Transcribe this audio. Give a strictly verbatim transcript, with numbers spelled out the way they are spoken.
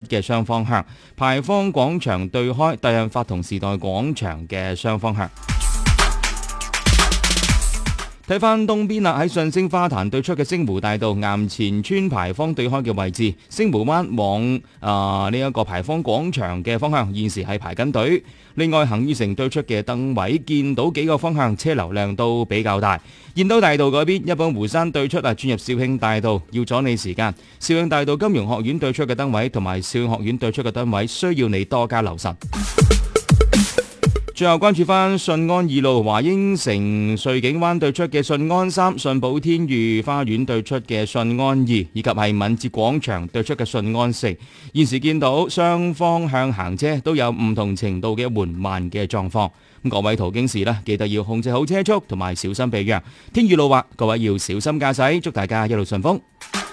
嘅雙方向，牌坊廣場對開大潤發同時代廣場嘅雙方向。睇翻東邊啦，喺順星花壇對出嘅星湖大道岩前村牌坊對開嘅位置，星湖灣往啊呢一個牌坊廣場嘅方向現時係排緊隊。另外恒裕城對出嘅燈位見到幾個方向車流量都比較大。燕都大道嗰邊一般湖山對出啊，轉入肇慶大道要阻你時間。肇慶大道金融學院對出嘅燈位同埋肇慶學院對出嘅燈位需要你多加留神。最後關注翻順安二路華英城瑞景灣對出嘅順安三、順寶天譽花園對出嘅順安二，以及係敏捷廣場對出嘅順安四，現時見到雙方向行車都有唔同程度嘅緩慢嘅狀況。咁各位途經時咧，記得要控制好車速同埋小心避讓。天雨路滑，各位要小心駕駛，祝大家一路順風。